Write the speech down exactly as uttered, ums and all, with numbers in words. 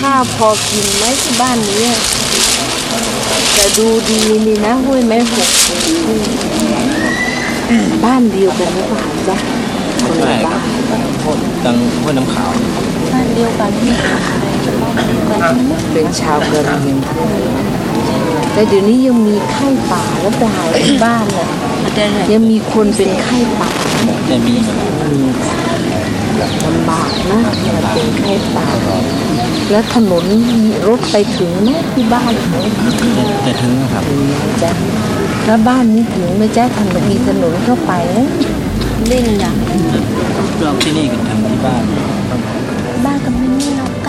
ข้าวพอกินไหมที่บ้านนี้แต่ดูดีนี่นะห้วยแม่หกบ้านเดียวกันหรือเปล่าจ๊ะคนละบ้านตังห้วยน้ำขาวบ้านเดียวกันที่เป็นชาวกะเหรี่ยงแต่เดี๋ยวนี้ยังมีไข้ป่าแล้วเปล่าที่บ้านน่ะยังมีคนเป็นไข้ป่าจะมีลำบากนะเป็นไข้ป่าแล้วถนนรถไปถึงไหมที่บ้านจะถึงครับจ้ะแล้วบ้านนี้ถึงไหมจ๊ะถนนมีถนนเข้าไปนะเล่นอ่ะรอบที่นี่ก็ถึงที่บ้านบ้านก็ไม่นี่เนาะ